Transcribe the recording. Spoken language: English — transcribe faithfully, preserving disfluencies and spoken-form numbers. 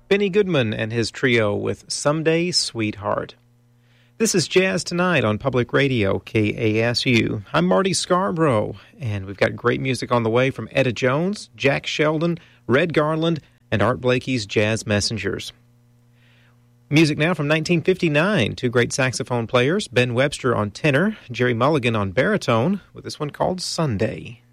Benny Goodman and his trio with Someday Sweetheart. This is Jazz Tonight on Public Radio, K A S U. I'm Marty Scarborough, and we've got great music on the way from Etta Jones, Jack Sheldon, Red Garland, and Art Blakey's Jazz Messengers. Music now from nineteen fifty-nine. Two great saxophone players, Ben Webster on tenor, Jerry Mulligan on baritone, with this one called Sunday.